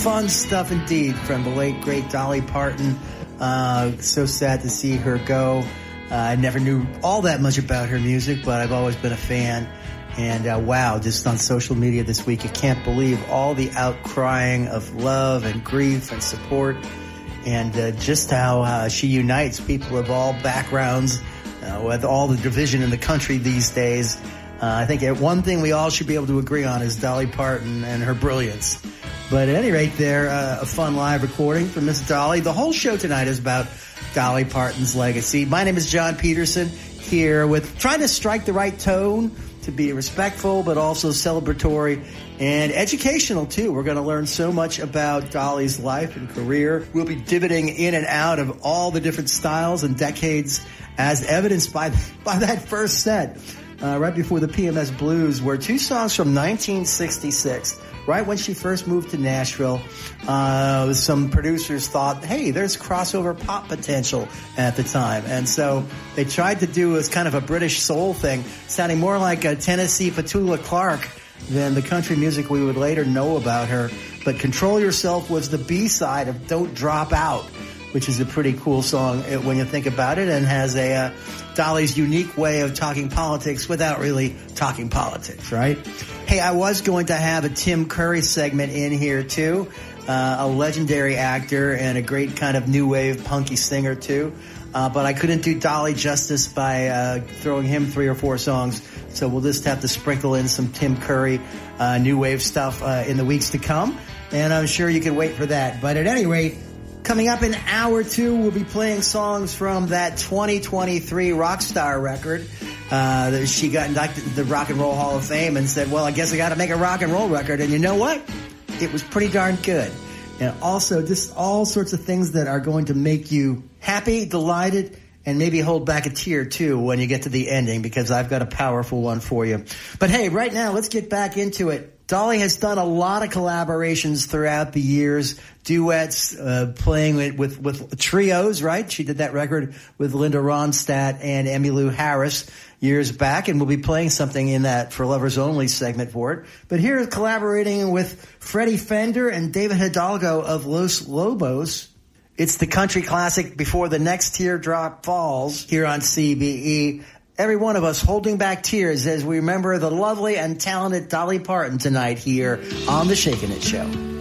Fun stuff indeed from the late, great Dolly Parton. So sad to see her go. I never knew all that much about her music, but I've always been a fan. And wow, just on social media this week, you can't believe all the outcrying of love and grief and support, and just how she unites people of all backgrounds with all the division in the country these days. I think one thing we all should be able to agree on is Dolly Parton and her brilliance. But at any rate, there, a fun live recording from Miss Dolly. The whole show tonight is about Dolly Parton's legacy. My name is John Peterson, here with trying to strike the right tone to be respectful, but also celebratory and educational, too. We're going to learn so much about Dolly's life and career. We'll be divoting in and out of all the different styles and decades, as evidenced by that first set, right before the PMS Blues, were two songs from 1966. Right when she first moved to Nashville, some producers thought, hey, there's crossover pop potential at the time. And so they tried to do as kind of a British soul thing, sounding more like a Tennessee Petula Clark than the country music we would later know about her. But Control Yourself was the B-side of Don't Drop Out, which is a pretty cool song when you think about it, and has a Dolly's unique way of talking politics without really talking politics, right? Hey, I was going to have a Tim Curry segment in here, too, a legendary actor and a great kind of new wave punky singer, too. But I couldn't do Dolly justice by throwing him 3 or 4 songs, so we'll just have to sprinkle in some Tim Curry new wave stuff in the weeks to come, and I'm sure you can wait for that. But at any rate, coming up in hour 2, we'll be playing songs from that 2023 Rockstar record. She got inducted into the Rock and Roll Hall of Fame and said, well, I guess I got to make a rock and roll record. And you know what? It was pretty darn good. And also just all sorts of things that are going to make you happy, delighted, and maybe hold back a tear, too, when you get to the ending, because I've got a powerful one for you. But hey, right now, let's get back into it. Dolly has done a lot of collaborations throughout the years, duets, playing with trios, right? She did that record with Linda Ronstadt and Emmylou Harris years back, and we'll be playing something in that For Lovers Only segment for it. But here, collaborating with Freddie Fender and David Hidalgo of Los Lobos, it's the country classic Before the Next Teardrop Falls here on CBE. Every one of us holding back tears as we remember the lovely and talented Dolly Parton tonight here on The Shakin' It Show.